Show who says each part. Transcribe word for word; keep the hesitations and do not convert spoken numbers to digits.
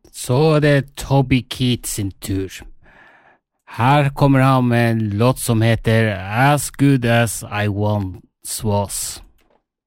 Speaker 1: Så er det Toby Keith sin tur. Her kommer han med en låt som heter As Good As I Once Was.